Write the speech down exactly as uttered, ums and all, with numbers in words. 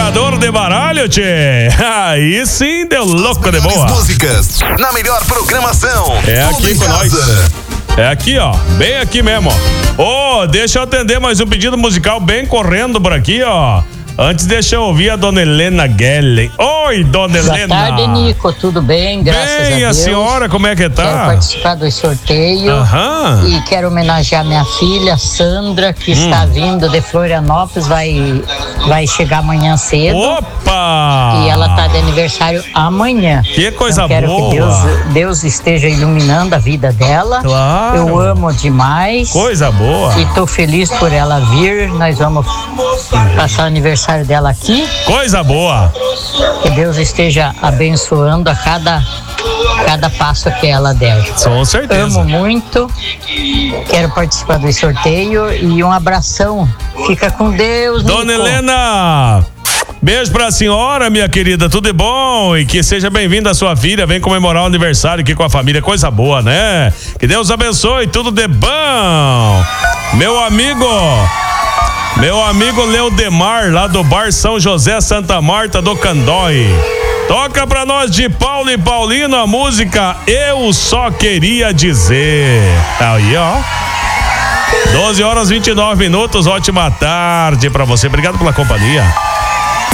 jogador de baralho, tchê. Aí sim deu louco de boa. Músicas na melhor programação. É aqui com nós. É aqui, ó. Bem aqui mesmo, ó. Ô, oh, deixa eu atender mais um pedido musical bem correndo por aqui, ó. Antes deixa eu ouvir a dona Helena Gellen. Oi, dona Helena. Boa tarde, Nico. Tudo bem? Graças bem, a Deus. Bem, a senhora, como é que tá? Quero participar do sorteio. Aham. E quero homenagear minha filha, Sandra, que hum. está vindo de Florianópolis. Vai, vai chegar amanhã cedo. Opa! E ela tá de aniversário amanhã. Que coisa então, quero boa. que Deus, Deus esteja iluminando a vida dela. Claro. Eu amo demais. Coisa boa. E tô feliz por ela vir. Nós vamos passar o aniversário dela aqui. Coisa boa. Que Deus esteja abençoando a cada cada passo que ela der. Com certeza. Amo muito. Quero participar do sorteio e um abração. Fica com Deus, Dona Nico. Helena. Beijo pra senhora, minha querida, tudo de bom e que seja bem-vinda a sua filha, vem comemorar o aniversário aqui com a família, coisa boa, né? Que Deus abençoe, tudo de bom. Meu amigo, meu amigo Leodemar, lá do bar São José Santa Marta do Candói. Toca pra nós de Paulo e Paulino a música Eu Só Queria Dizer. Aí, ó. doze horas e vinte e nove minutos, ótima tarde pra você, obrigado pela companhia.